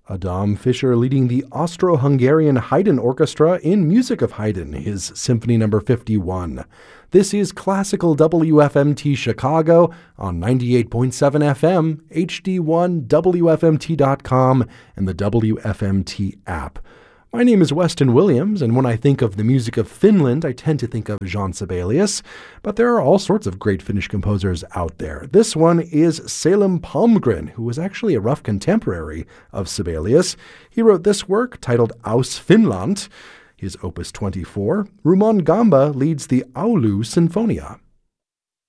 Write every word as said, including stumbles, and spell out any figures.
Adam Fischer leading the Austro-Hungarian Haydn Orchestra in music of Haydn, his Symphony number fifty-one. This is Classical W F M T Chicago on ninety-eight point seven F M, H D one, W F M T dot com, and the W F M T app. My name is Weston Williams, and when I think of the music of Finland, I tend to think of Jean Sibelius, but there are all sorts of great Finnish composers out there. This one is Selim Palmgren, who was actually a rough contemporary of Sibelius. He wrote this work titled Aus Finland, his opus twenty-four. Rumon Gamba leads the Oulu Sinfonia.